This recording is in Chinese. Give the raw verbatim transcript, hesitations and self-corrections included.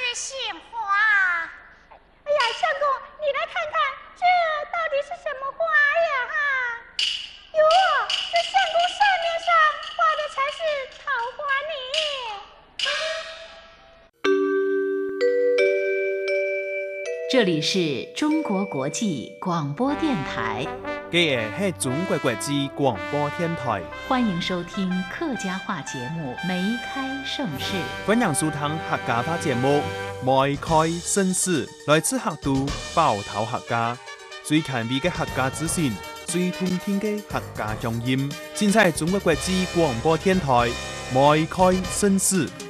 是杏花。 哎呀，相公，你来看看，这到底是什么花呀？哈，哟，这相公扇面上画的才是桃花呢。 这里是中国国际广播电台。 这个是中国国际广播电台， 欢迎收听客家话节目《梅开盛世》。 欢迎收听客家话节目《梅开盛世》，来自客都包头客家，最近味嘅客家资讯，最通听嘅客家乡音，现在中国国际广播电台《梅开盛世》。